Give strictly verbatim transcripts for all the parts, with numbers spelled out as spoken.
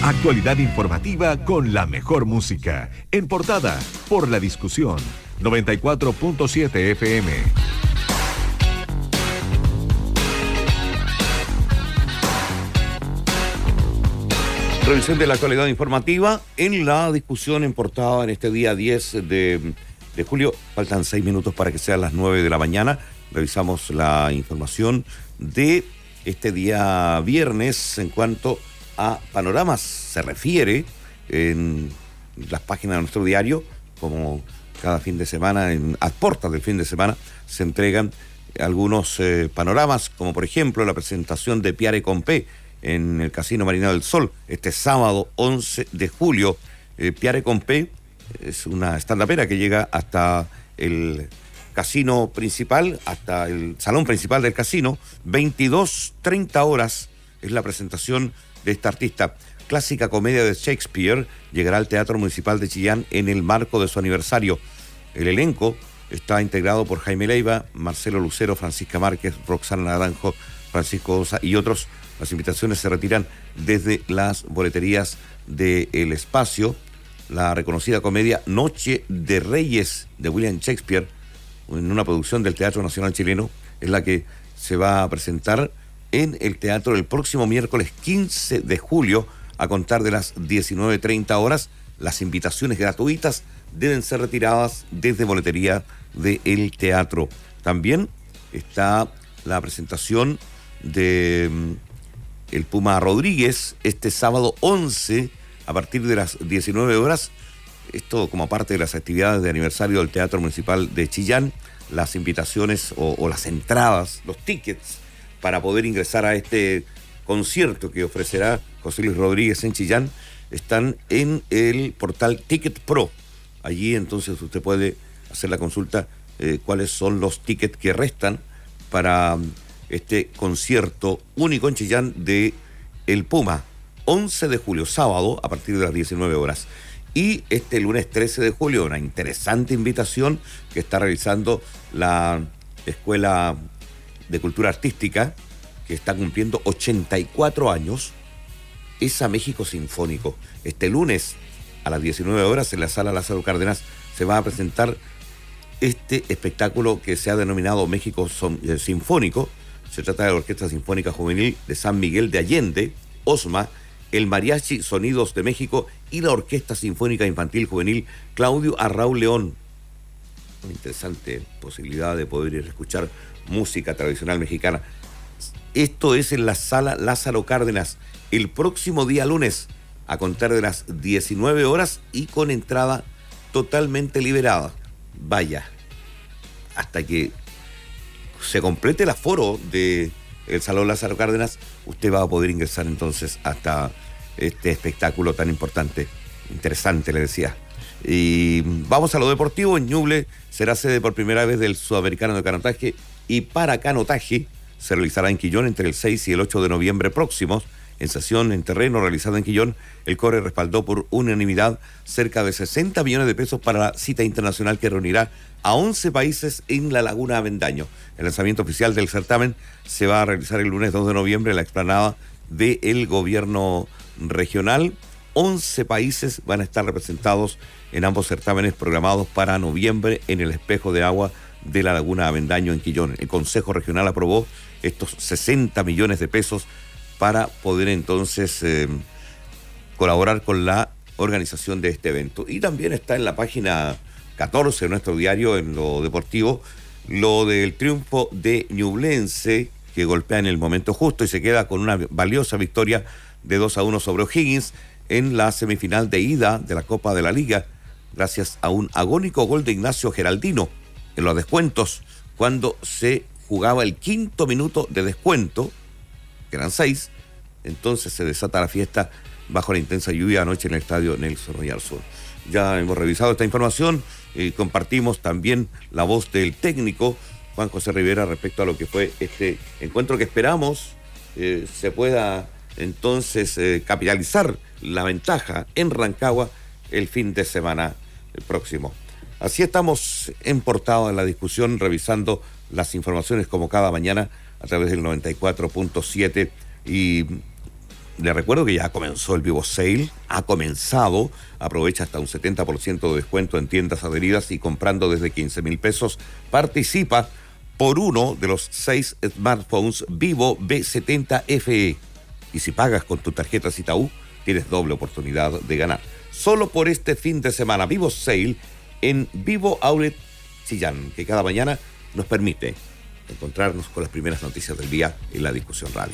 Actualidad informativa con la mejor música. En portada por La Discusión noventa y cuatro punto siete F M. Revisión de la actualidad informativa en La Discusión en portada en este día diez de, de julio. Faltan seis minutos para que sean las nueve de la mañana. Revisamos la información de este día viernes en cuanto a panoramas se refiere en las páginas de nuestro diario, como cada fin de semana, en, a puertas del fin de semana, se entregan algunos eh, panoramas, como por ejemplo la presentación de Pierre Compé en el Casino Marina del Sol, este sábado once de julio. Eh, Pierre Compé es una stand-upera que llega hasta el casino principal, hasta el salón principal del casino, veintidós treinta horas es la presentación de esta artista. Clásica comedia de Shakespeare llegará al Teatro Municipal de Chillán en el marco de su aniversario. El elenco está integrado por Jaime Leiva, Marcelo Lucero, Francisca Márquez, Roxana Naranjo, Francisco Osa y otros. Las invitaciones se retiran desde las boleterías del espacio. La reconocida comedia Noche de Reyes de William Shakespeare, en una producción del Teatro Nacional Chileno, es la que se va a presentar en el teatro el próximo miércoles quince de julio a contar de las diecinueve treinta horas. Las invitaciones gratuitas deben ser retiradas desde boletería del teatro. También está la presentación de um, el Puma Rodríguez este sábado once a partir de las diecinueve horas. Esto como parte de las actividades de aniversario del Teatro Municipal de Chillán. Las invitaciones o, o las entradas, los tickets para poder ingresar a este concierto que ofrecerá José Luis Rodríguez en Chillán están en el portal Ticket Pro. Allí entonces usted puede hacer la consulta eh, cuáles son los tickets que restan para este concierto único en Chillán de El Puma, once de julio, sábado, a partir de las diecinueve horas. Y este lunes trece de julio, una interesante invitación que está realizando la Escuela de Cultura Artística, que está cumpliendo ochenta y cuatro años, es a México Sinfónico. Este lunes a las diecinueve horas en la Sala Lázaro Cárdenas se va a presentar este espectáculo que se ha denominado México Sinfónico. Se trata de la Orquesta Sinfónica Juvenil de San Miguel de Allende, OSMA, el Mariachi Sonidos de México y la Orquesta Sinfónica Infantil Juvenil Claudio Arraul León. Una interesante posibilidad de poder ir a escuchar música tradicional mexicana. Esto es en la Sala Lázaro Cárdenas el próximo día lunes a contar de las diecinueve horas y con entrada totalmente liberada. Vaya, hasta que se complete el aforo de el Salón Lázaro Cárdenas, usted va a poder ingresar entonces hasta este espectáculo tan importante, interesante, le decía. Y vamos a lo deportivo. Ñuble será sede por primera vez del Sudamericano de Canotaje y Paracanotaje. Se realizará en Quillón entre el seis y el ocho de noviembre próximos. En sesión en terreno realizada en Quillón, el C O R E respaldó por unanimidad cerca de sesenta millones de pesos para la cita internacional que reunirá a once países en la Laguna Avendaño. El lanzamiento oficial del certamen se va a realizar el lunes dos de noviembre en la explanada del gobierno regional. once países van a estar representados en ambos certámenes programados para noviembre en el espejo de agua de la Laguna Avendaño en Quillón. El Consejo Regional aprobó estos sesenta millones de pesos para poder entonces eh, colaborar con la organización de este evento. Y también está en la página catorce de nuestro diario, en lo deportivo, lo del triunfo de Ñublense, que golpea en el momento justo y se queda con una valiosa victoria de dos a uno sobre O'Higgins en la semifinal de ida de la Copa de la Liga, gracias a un agónico gol de Ignacio Geraldino en los descuentos, cuando se jugaba el quinto minuto de descuento, que eran seis. Entonces se desata la fiesta bajo la intensa lluvia anoche en el estadio Nelson Oyarzún. Ya hemos revisado esta información y compartimos también la voz del técnico Juan José Rivera respecto a lo que fue este encuentro que esperamos eh, se pueda entonces eh, capitalizar la ventaja en Rancagua el fin de semana próximo. Así estamos en portada de la discusión, revisando las informaciones como cada mañana a través del noventa y cuatro punto siete y le recuerdo que ya comenzó el Vivo Sale, ha comenzado, aprovecha hasta un setenta por ciento de descuento en tiendas adheridas y comprando desde quince mil pesos, participa por uno de los seis smartphones Vivo B setenta F E. Y si pagas con tu tarjeta Citaú, tienes doble oportunidad de ganar. Solo por este fin de semana, Vivo Sale en Vivo Outlet Chillán, que cada mañana nos permite encontrarnos con las primeras noticias del día en la discusión radio.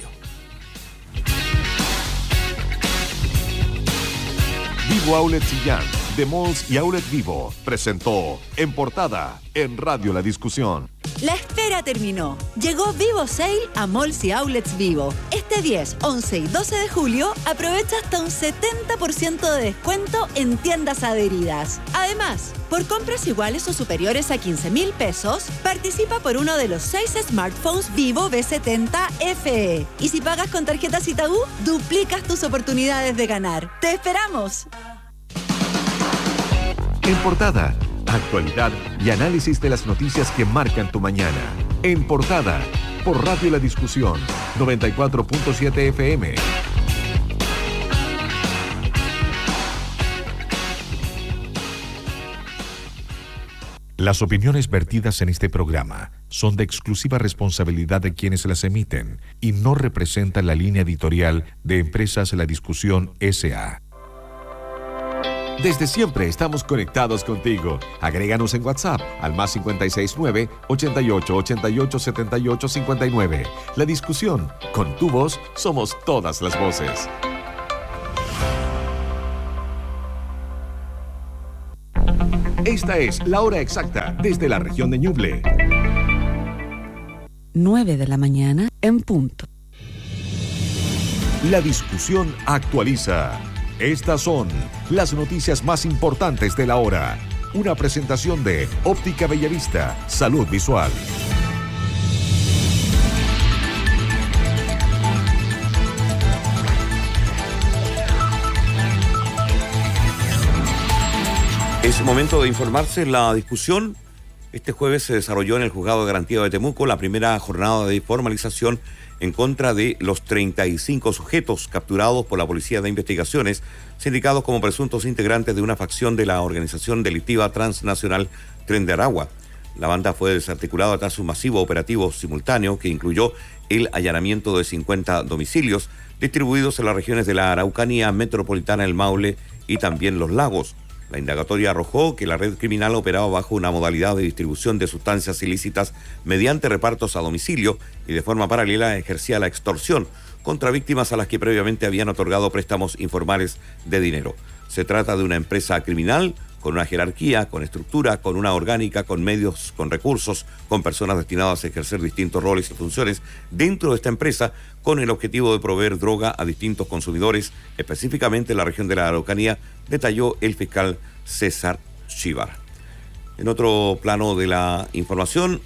Vivo Outlet Chillán, de Malls y Outlet Vivo, presentó En Portada, en Radio La Discusión. La espera terminó. Llegó Vivo Sale a Malls y Outlets Vivo. Este diez, once y doce de julio aprovecha hasta un setenta por ciento de descuento en tiendas adheridas. Además, por compras iguales o superiores a quince mil pesos, participa por uno de los seis smartphones Vivo B setenta F E. Y si pagas con tarjeta Citaú, duplicas tus oportunidades de ganar. ¡Te esperamos! En Portada, actualidad y análisis de las noticias que marcan tu mañana. En Portada, por Radio La Discusión, noventa y cuatro punto siete F M. Las opiniones vertidas en este programa son de exclusiva responsabilidad de quienes las emiten y no representan la línea editorial de Empresas La Discusión S A Desde siempre estamos conectados contigo. Agréganos en WhatsApp al más cinco seis nueve, ochenta y ocho, ochenta y ocho, setenta y ocho, cincuenta y nueve. La Discusión, con tu voz somos todas las voces. Esta es la hora exacta desde la región de Ñuble. nueve de la mañana en punto. La Discusión actualiza. Estas son las noticias más importantes de la hora. Una presentación de Óptica Bellavista, Salud Visual. Es momento de informarse. La discusión este jueves se desarrolló en el Juzgado de Garantía de Temuco la primera jornada de formalización en contra de los treinta y cinco sujetos capturados por la Policía de Investigaciones, sindicados como presuntos integrantes de una facción de la organización delictiva transnacional Tren de Aragua. La banda fue desarticulada tras un masivo operativo simultáneo que incluyó el allanamiento de cincuenta domicilios distribuidos en las regiones de la Araucanía metropolitana, el Maule y también los Lagos. La indagatoria arrojó que la red criminal operaba bajo una modalidad de distribución de sustancias ilícitas mediante repartos a domicilio y de forma paralela ejercía la extorsión contra víctimas a las que previamente habían otorgado préstamos informales de dinero. Se trata de una empresa criminal con una jerarquía, con estructura, con una orgánica, con medios, con recursos, con personas destinadas a ejercer distintos roles y funciones dentro de esta empresa, con el objetivo de proveer droga a distintos consumidores, específicamente en la región de la Araucanía, detalló el fiscal César Chívar. En otro plano de la información,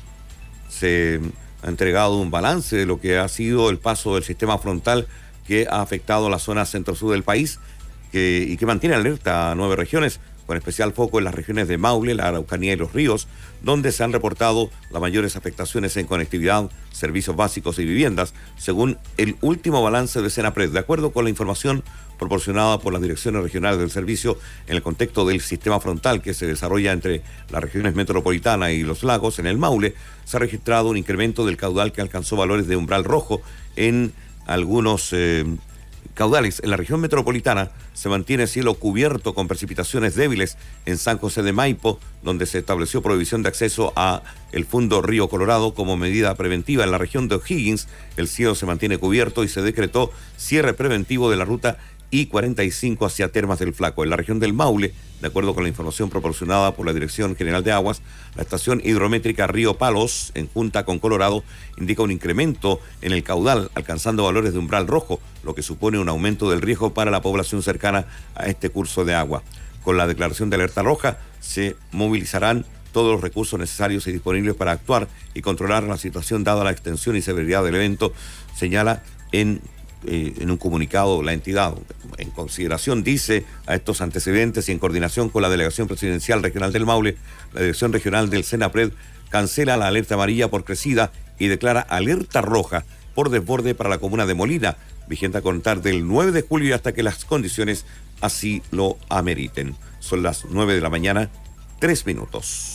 se ha entregado un balance de lo que ha sido el paso del sistema frontal que ha afectado la zona centro-sur del país que, y que mantiene alerta a nueve regiones, con especial foco en las regiones de Maule, la Araucanía y los Ríos, donde se han reportado las mayores afectaciones en conectividad, servicios básicos y viviendas, según el último balance de Senapred. De acuerdo con la información proporcionada por las direcciones regionales del servicio, en el contexto del sistema frontal que se desarrolla entre las regiones metropolitana y los lagos, en el Maule, se ha registrado un incremento del caudal que alcanzó valores de umbral rojo en algunos eh, caudales. En la región metropolitana se mantiene cielo cubierto con precipitaciones débiles en San José de Maipo, donde se estableció prohibición de acceso a el Fundo Río Colorado como medida preventiva. En la región de O'Higgins el cielo se mantiene cubierto y se decretó cierre preventivo de la ruta I cuarenta y cinco hacia Termas del Flaco. En la región del Maule, de acuerdo con la información proporcionada por la Dirección General de Aguas, la estación hidrométrica Río Palos, en junta con Colorado, indica un incremento en el caudal, alcanzando valores de umbral rojo, lo que supone un aumento del riesgo para la población cercana a este curso de agua. Con la declaración de alerta roja, se movilizarán todos los recursos necesarios y disponibles para actuar y controlar la situación dada la extensión y severidad del evento, señala en Eh, en un comunicado la entidad. En consideración, dice, a estos antecedentes y en coordinación con la Delegación Presidencial Regional del Maule, la Dirección Regional del Senapred cancela la alerta amarilla por crecida y declara alerta roja por desborde para la comuna de Molina, vigente a contar del nueve de julio y hasta que las condiciones así lo ameriten. Son las nueve de la mañana, tres minutos.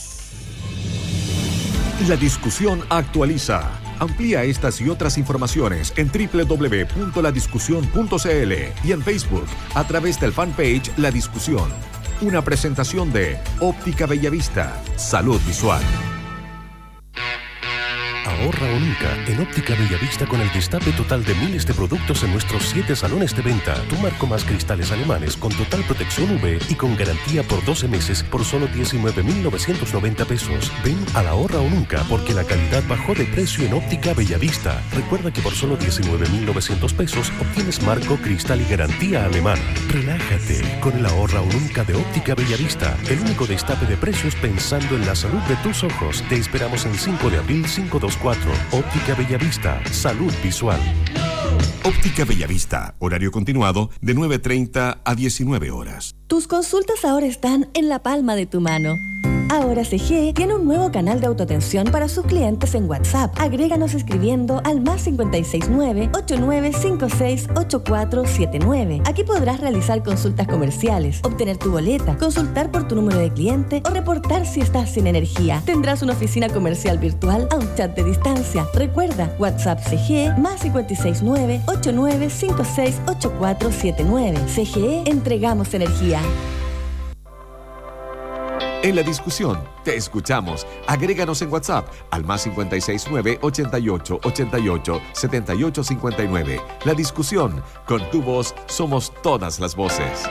La discusión actualiza. Amplía estas y otras informaciones en doble u doble u doble u punto la discusión punto c l y en Facebook a través del fanpage La Discusión. Una presentación de Óptica Bellavista. Salud visual. Ahorra o nunca en Óptica Bellavista con el destape total de miles de productos en nuestros siete salones de venta. Tu marco más cristales alemanes con total protección U V y con garantía por doce meses por solo diecinueve mil novecientos noventa pesos. Ven a la Ahorra o nunca porque la calidad bajó de precio en Óptica Bellavista. Recuerda que por solo diecinueve mil novecientos pesos obtienes marco, cristal y garantía alemana. Relájate con el Ahorra o nunca de Óptica Bellavista. El único destape de precios pensando en la salud de tus ojos. Te esperamos en cinco de abril cinco dos cuatro. Óptica Bellavista. Salud visual. Óptica Bellavista. Horario continuado de nueve treinta a diecinueve horas. Tus consultas ahora están en la palma de tu mano. Ahora C G tiene un nuevo canal de autoatención para sus clientes en WhatsApp. Agréganos escribiendo al más cinco seis nueve, ocho nueve cinco seis, ocho cuatro siete nueve. Aquí podrás realizar consultas comerciales, obtener tu boleta, consultar por tu número de cliente o reportar si estás sin energía. Tendrás una oficina comercial virtual a un chat de distancia. Recuerda, WhatsApp C G más cinco seis nueve, ocho nueve cinco seis, ocho cuatro siete nueve. C G E, entregamos energía. En La Discusión, te escuchamos. Agréganos en WhatsApp al más cinco seis nueve, ochenta y ocho, ochenta y ocho, setenta y ocho cincuenta y nueve. La Discusión, con tu voz somos todas las voces.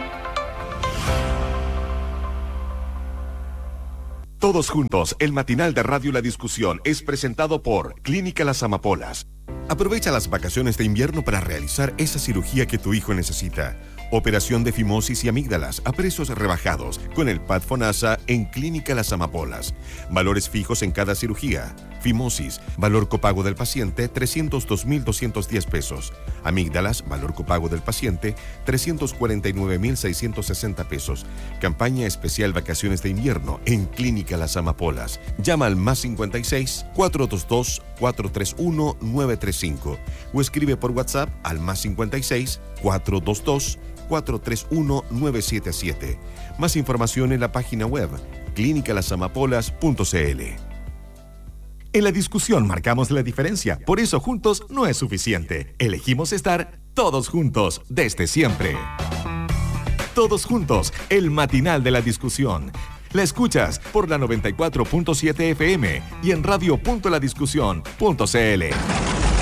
Todos juntos, el matinal de Radio La Discusión es presentado por Clínica Las Amapolas. Aprovecha las vacaciones de invierno para realizar esa cirugía que tu hijo necesita. Operación de fimosis y amígdalas a precios rebajados con el P A D FONASA en Clínica Las Amapolas. Valores fijos en cada cirugía. Fimosis, valor copago del paciente, trescientos dos mil doscientos diez pesos. Amígdalas, valor copago del paciente, trescientos cuarenta y nueve mil seiscientos sesenta pesos. Campaña especial vacaciones de invierno en Clínica Las Amapolas. Llama al más cincuenta y seis, cuatrocientos veintidós, cuatrocientos treinta y uno, novecientos treinta y cinco o escribe por WhatsApp al más cincuenta y seis, cuatrocientos veintidós, cuatrocientos treinta y uno, novecientos setenta y siete. Más información en la página web clínica las amapolas punto c l. En La Discusión marcamos la diferencia, por eso juntos no es suficiente. Elegimos estar todos juntos desde siempre. Todos juntos, el matinal de La Discusión. La escuchas por la noventa y cuatro punto siete F M y en radio punto la discusión punto c l.